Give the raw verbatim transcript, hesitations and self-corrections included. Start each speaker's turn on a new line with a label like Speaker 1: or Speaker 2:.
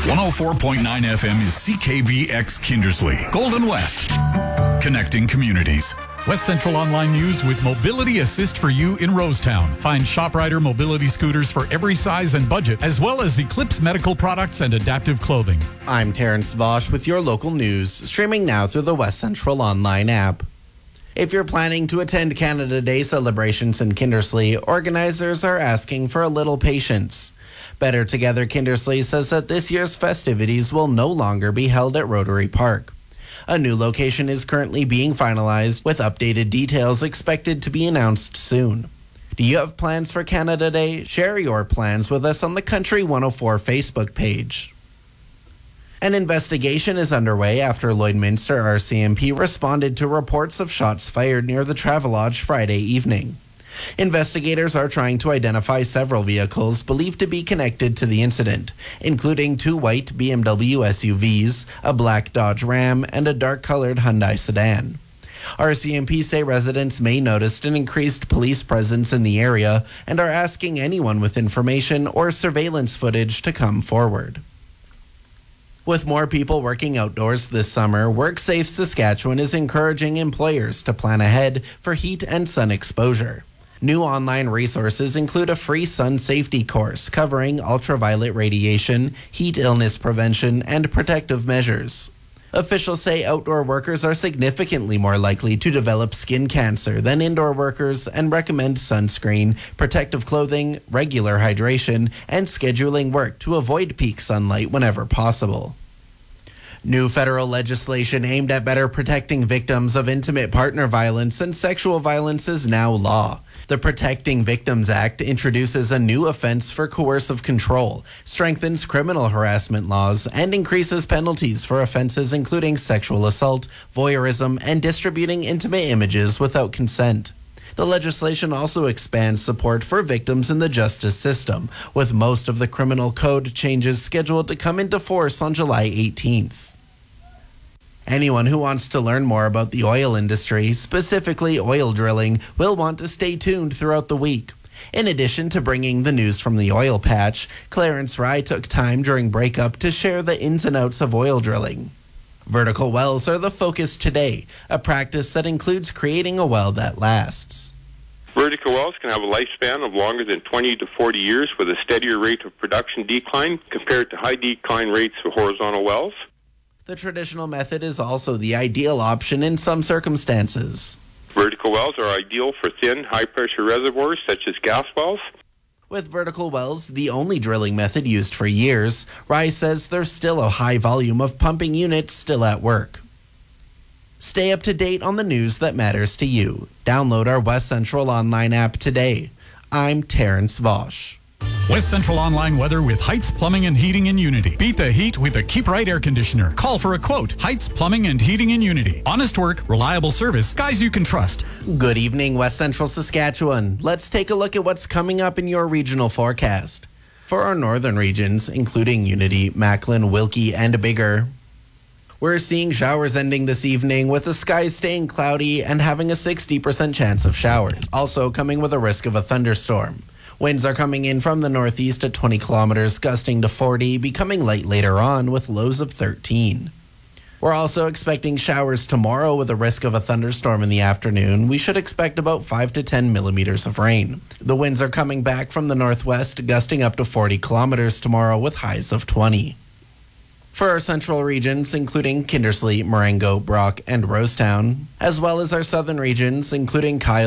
Speaker 1: one oh four point nine F M is C K V X Kindersley, Golden West, connecting communities.
Speaker 2: West Central Online News with Mobility Assist for you in Rosetown. Find ShopRider mobility scooters for every size and budget, as well as Eclipse medical products and adaptive clothing.
Speaker 3: I'm Terrence Vosch with your local news, streaming now through the West Central Online app. If you're planning to attend Canada Day celebrations in Kindersley, organizers are asking for a little patience. Better Together Kindersley says that this year's festivities will no longer be held at Rotary Park. A new location is currently being finalized, with updated details expected to be announced soon. Do you have plans for Canada Day? Share your plans with us on the Country one oh four Facebook page. An investigation is underway after Lloydminster R C M P responded to reports of shots fired near the Travelodge Friday evening. Investigators are trying to identify several vehicles believed to be connected to the incident, including two white B M W S U Vs, a black Dodge Ram, and a dark-colored Hyundai sedan. R C M P say residents may notice an increased police presence in the area and are asking anyone with information or surveillance footage to come forward. With more people working outdoors this summer, WorkSafe Saskatchewan is encouraging employers to plan ahead for heat and sun exposure. New online resources include a free sun safety course covering ultraviolet radiation, heat illness prevention, and protective measures. Officials say outdoor workers are significantly more likely to develop skin cancer than indoor workers and recommend sunscreen, protective clothing, regular hydration, and scheduling work to avoid peak sunlight whenever possible. New federal legislation aimed at better protecting victims of intimate partner violence and sexual violence is now law. The Protecting Victims Act introduces a new offense for coercive control, strengthens criminal harassment laws, and increases penalties for offenses including sexual assault, voyeurism, and distributing intimate images without consent. The legislation also expands support for victims in the justice system, with most of the criminal code changes scheduled to come into force on July eighteenth. Anyone who wants to learn more about the oil industry, specifically oil drilling, will want to stay tuned throughout the week. In addition to bringing the news from the oil patch, Clarence Rye took time during breakup to share the ins and outs of oil drilling. Vertical wells are the focus today, a practice that includes creating a well that lasts.
Speaker 4: Vertical wells can have a lifespan of longer than twenty to forty years with a steadier rate of production decline compared to high decline rates of horizontal wells.
Speaker 3: The traditional method is also the ideal option in some circumstances.
Speaker 4: Vertical wells are ideal for thin, high-pressure reservoirs such as gas wells.
Speaker 3: With vertical wells the only drilling method used for years, Rye says there's still a high volume of pumping units still at work. Stay up to date on the news that matters to you. Download our West Central Online app today. I'm Terrence Vosch.
Speaker 2: West Central Online weather with Heights Plumbing and Heating in Unity. Beat the heat with a Keep Right air conditioner. Call for a quote. Heights Plumbing and Heating in Unity. Honest work, reliable service, guys you can trust.
Speaker 3: Good evening, West Central Saskatchewan. Let's take a look at what's coming up in your regional forecast. For our northern regions, including Unity, Macklin, Wilkie, and Bigger, we're seeing showers ending this evening with the skies staying cloudy and having a sixty percent chance of showers. Also coming with a risk of a thunderstorm. Winds are coming in from the northeast at twenty kilometers, gusting to forty, becoming light later on with lows of thirteen. We're also expecting showers tomorrow with a risk of a thunderstorm in the afternoon. We should expect about five to ten millimeters of rain. The winds are coming back from the northwest, gusting up to forty kilometers tomorrow with highs of twenty. For our central regions, including Kindersley, Marengo, Brock, and Rosetown, as well as our southern regions, including Kyle,